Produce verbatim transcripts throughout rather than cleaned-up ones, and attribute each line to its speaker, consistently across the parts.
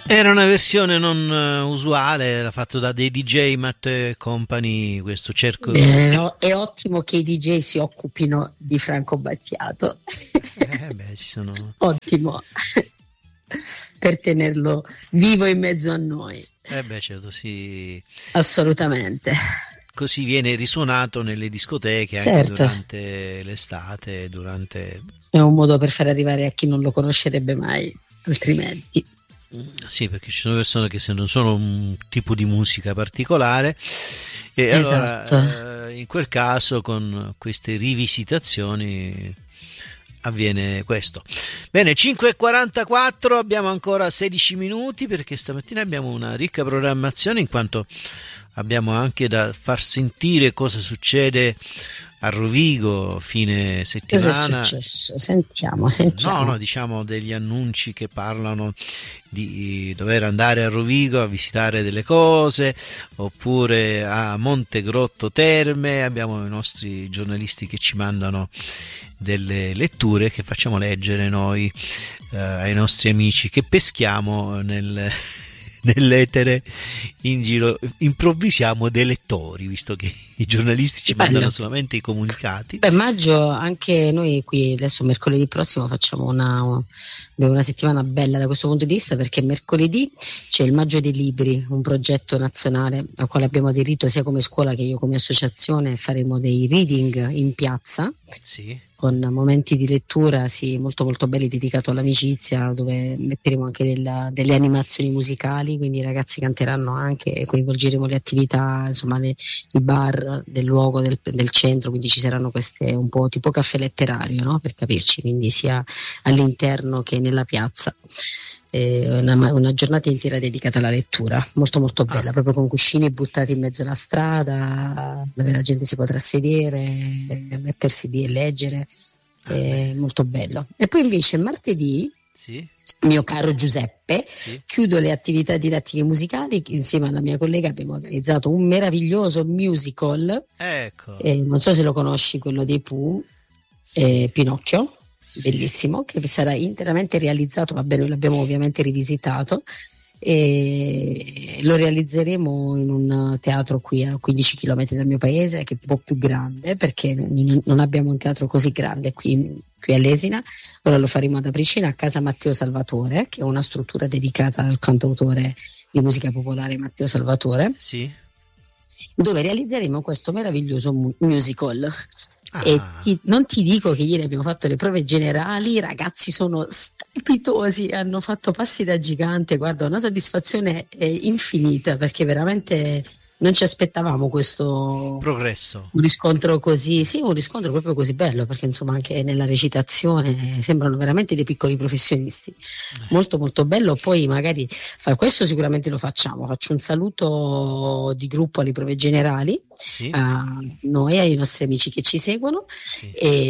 Speaker 1: Era una versione non uh, usuale, era fatto da dei D J Matt Company, questo cerco...
Speaker 2: Eh, no, è ottimo che i D J si occupino di Franco Battiato.
Speaker 1: Eh beh, ci sono...
Speaker 2: Ottimo, per tenerlo vivo in mezzo a noi.
Speaker 1: Eh beh, certo, sì.
Speaker 2: Assolutamente.
Speaker 1: Così viene risuonato nelle discoteche anche
Speaker 2: Certo.
Speaker 1: durante l'estate, durante...
Speaker 2: È un modo per far arrivare a chi non lo conoscerebbe mai, altrimenti.
Speaker 1: Sì, perché ci sono persone che se non sono un tipo di musica particolare e
Speaker 2: Esatto.
Speaker 1: allora eh, in quel caso con queste rivisitazioni avviene questo. Bene, cinque e quarantaquattro, abbiamo ancora sedici minuti perché stamattina abbiamo una ricca programmazione, in quanto abbiamo anche da far sentire cosa succede a Rovigo fine settimana.
Speaker 2: Cosa è successo? Sentiamo, sentiamo.
Speaker 1: No, no, diciamo degli annunci che parlano di dover andare a Rovigo a visitare delle cose, oppure a Montegrotto Terme. Abbiamo i nostri giornalisti che ci mandano delle letture che facciamo leggere noi eh, ai nostri amici che peschiamo nel nell'etere in giro, improvvisiamo dei lettori, visto che i giornalisti ci
Speaker 2: Bello.
Speaker 1: mandano solamente i comunicati.
Speaker 2: Beh, maggio anche noi qui adesso mercoledì prossimo facciamo una, abbiamo una settimana bella da questo punto di vista, perché mercoledì c'è il Maggio dei Libri, un progetto nazionale al quale abbiamo aderito sia come scuola che io come associazione. Faremo dei reading in piazza.
Speaker 1: Sì.
Speaker 2: Con momenti di lettura sì, molto molto belli, dedicato all'amicizia, dove metteremo anche della, delle animazioni musicali, quindi i ragazzi canteranno anche, coinvolgeremo le attività, insomma le, i bar del luogo, del, del centro, quindi ci saranno queste un po' tipo caffè letterario, no? Per capirci, quindi sia all'interno che nella piazza. Una, una giornata intera dedicata alla lettura, molto molto bella, ah. proprio con cuscini buttati in mezzo alla strada, dove la gente si potrà sedere, mettersi lì e leggere, ah, è molto bello. E poi invece martedì,
Speaker 1: sì.
Speaker 2: mio caro Giuseppe,
Speaker 1: sì.
Speaker 2: chiudo le attività didattiche musicali. Insieme alla mia collega abbiamo organizzato un meraviglioso musical,
Speaker 1: ecco.
Speaker 2: eh, non so se lo conosci, quello dei Pooh, sì. eh, Pinocchio. Bellissimo, che sarà interamente realizzato, vabbè, noi l'abbiamo ovviamente rivisitato e lo realizzeremo in un teatro qui a quindici chilometri dal mio paese, che è un po' più grande, perché non abbiamo un teatro così grande qui, qui a Lesina. Ora lo faremo ad Apricina, a Casa Matteo Salvatore, che è una struttura dedicata al cantautore di musica popolare Matteo Salvatore,
Speaker 1: sì.
Speaker 2: dove realizzeremo questo meraviglioso mu- musical.
Speaker 1: Ah.
Speaker 2: E ti, non ti dico che ieri abbiamo fatto le prove generali, i ragazzi sono strepitosi, hanno fatto passi da gigante, guarda, una soddisfazione infinita, perché veramente non ci aspettavamo questo
Speaker 1: progresso,
Speaker 2: un riscontro così, sì, un riscontro proprio così bello, perché insomma anche nella recitazione sembrano veramente dei piccoli professionisti, eh. molto molto bello. Poi magari fa, questo sicuramente lo facciamo, faccio un saluto di gruppo alle prove generali,
Speaker 1: sì.
Speaker 2: a noi, ai nostri amici che ci seguono, sì.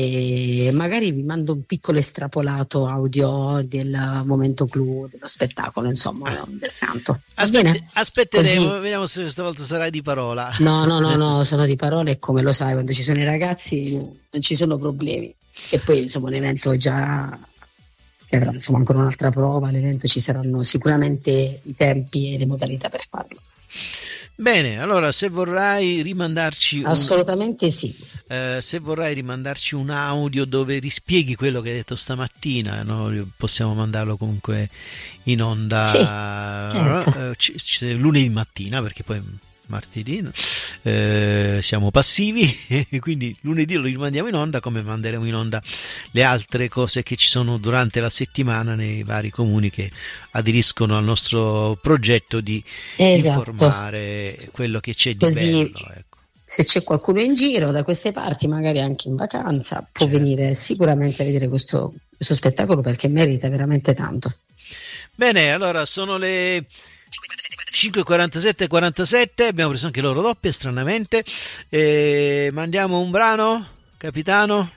Speaker 2: E magari vi mando un piccolo estrapolato audio del momento clou dello spettacolo, insomma, ah. del canto. Va
Speaker 1: Aspette,
Speaker 2: bene?
Speaker 1: aspetteremo, così. Vediamo se stavolta sarai di parola.
Speaker 2: No, no, no, no, sono di parole, e come lo sai, quando ci sono i ragazzi non ci sono problemi. E poi insomma un evento già che avrà insomma ancora un'altra prova, all'evento ci saranno sicuramente i tempi e le modalità per farlo.
Speaker 1: Bene, allora se vorrai rimandarci
Speaker 2: assolutamente
Speaker 1: un,
Speaker 2: sì
Speaker 1: eh, se vorrai rimandarci un audio dove rispieghi quello che hai detto stamattina, no? Possiamo mandarlo comunque in onda, sì, certo. eh, c- c- lunedì mattina, perché poi martedì eh, siamo passivi e quindi lunedì lo rimandiamo in onda, come manderemo in onda le altre cose che ci sono durante la settimana nei vari comuni che aderiscono al nostro progetto di esatto. informare quello che c'è di
Speaker 2: così,
Speaker 1: bello, ecco.
Speaker 2: Se c'è qualcuno in giro da queste parti, magari anche in vacanza, può certo. venire sicuramente a vedere questo, questo spettacolo, perché merita veramente tanto.
Speaker 1: Bene, allora sono le cinque e quarantasette e quarantasette, abbiamo preso anche l'ora doppia stranamente, e mandiamo un brano, capitano?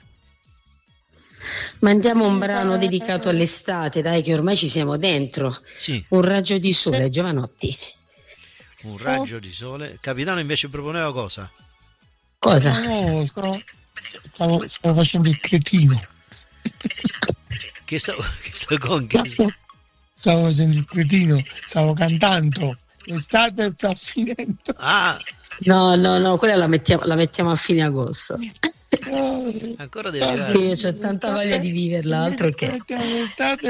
Speaker 2: Mandiamo un brano dedicato all'estate, dai, che ormai ci siamo dentro.
Speaker 1: Sì.
Speaker 2: Un raggio di sole, Giovanotti.
Speaker 1: Un raggio di sole. Capitano invece proponeva cosa?
Speaker 2: Cosa?
Speaker 3: No, stavo, stavo, stavo facendo il cretino.
Speaker 1: Che sta, che sta con che?
Speaker 3: stavo facendo il cretino, stavo cantando. L'estate sta finendo.
Speaker 1: Ah,
Speaker 2: no, no, no, quella la mettiamo, la mettiamo a fine agosto.
Speaker 1: ancora deve arrivare.
Speaker 2: Io c'ho tanta voglia di viverla, altro che.
Speaker 3: L'estate